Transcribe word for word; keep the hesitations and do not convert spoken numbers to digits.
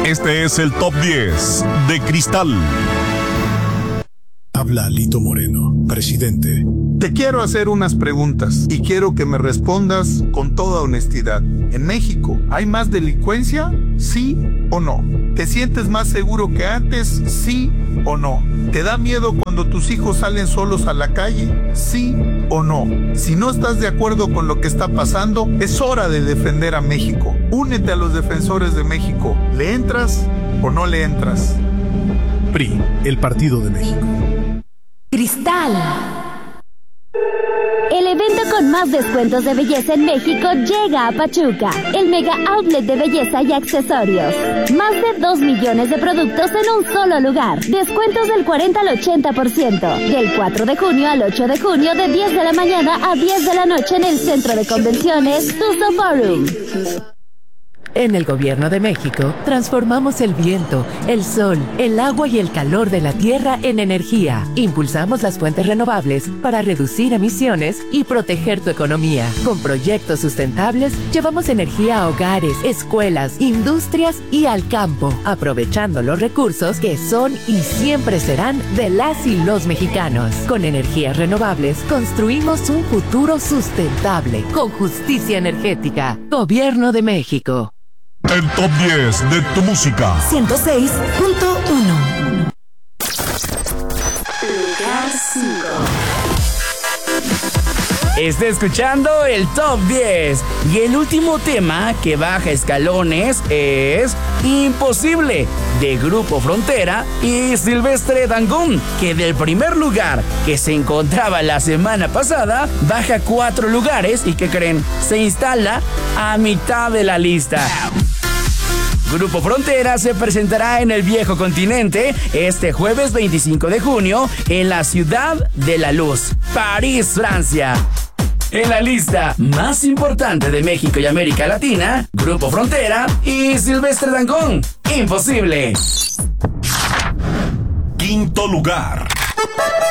Este es el Top diez de Cristal. Habla Lito Moreno, presidente. Te quiero hacer unas preguntas y quiero que me respondas con toda honestidad. ¿En México hay más delincuencia? ¿Sí o no? ¿Te sientes más seguro que antes? ¿Sí o no? ¿Te da miedo cuando tus hijos salen solos a la calle? ¿Sí o no? Si no estás de acuerdo con lo que está pasando, es hora de defender a México. Únete a los defensores de México. ¿Le entras o no le entras? P R I, el Partido de México. Cristal. El evento con más descuentos de belleza en México llega a Pachuca, el mega outlet de belleza y accesorios. Más de dos millones de productos en un solo lugar. Descuentos del cuarenta al ochenta por ciento. Del cuatro de junio al ocho de junio de diez de la mañana a diez de la noche en el Centro de Convenciones Tuzo Forum. En el Gobierno de México, transformamos el viento, el sol, el agua y el calor de la tierra en energía. Impulsamos las fuentes renovables para reducir emisiones y proteger tu economía. Con proyectos sustentables, llevamos energía a hogares, escuelas, industrias y al campo, aprovechando los recursos que son y siempre serán de las y los mexicanos. Con energías renovables, construimos un futuro sustentable, con justicia energética. Gobierno de México. El Top diez de tu música. ciento seis punto uno. Lugar cinco. Está escuchando el Top diez. Y el último tema que baja escalones es Imposible, de Grupo Frontera y Silvestre Dangond, que del primer lugar que se encontraba la semana pasada, baja cuatro lugares y que creen, se instala a mitad de la lista. Grupo Frontera se presentará en el Viejo Continente este jueves veinticinco de junio en la Ciudad de la Luz, París, Francia. En la lista más importante de México y América Latina, Grupo Frontera y Silvestre Dangond, Imposible. Quinto lugar.